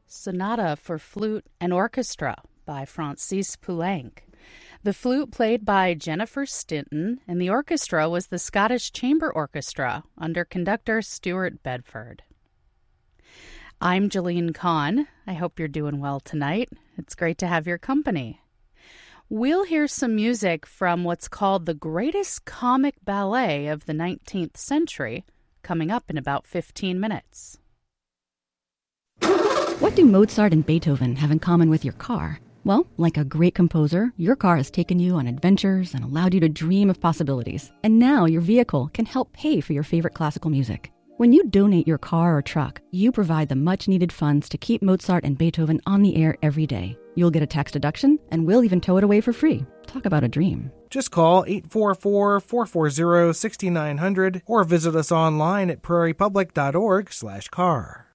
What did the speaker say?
Sonata for Flute and Orchestra by Francis Poulenc. The flute played by Jennifer Stinton, and the orchestra was the Scottish Chamber Orchestra under conductor Stuart Bedford. I'm Jeline Kahn. I hope you're doing well tonight. It's great to have your company. We'll hear some music from what's called the greatest comic ballet of the 19th century, coming up in about 15 minutes. What do Mozart and Beethoven have in common with your car? Well, like a great composer, your car has taken you on adventures and allowed you to dream of possibilities. And now your vehicle can help pay for your favorite classical music. When you donate your car or truck, you provide the much-needed funds to keep Mozart and Beethoven on the air every day. You'll get a tax deduction, and we'll even tow it away for free. Talk about a dream. Just call 844-440-6900 or visit us online at prairiepublic.org/car.